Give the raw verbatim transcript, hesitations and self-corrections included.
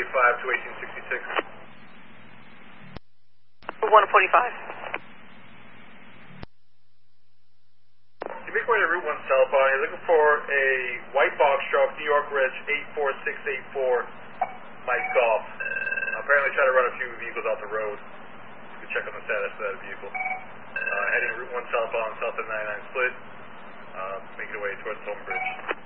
forty-five to eighteen sixty-six. one forty-five. You make way to Route one southbound. You're looking for a white box truck, New York Reg eight four six eight four, Mike Golf. Uh, apparently trying to run a few vehicles off the road. You can check on the status of that vehicle. Uh, heading Route one southbound, south of ninety-nine split. Uh, making your way towards Home Bridge.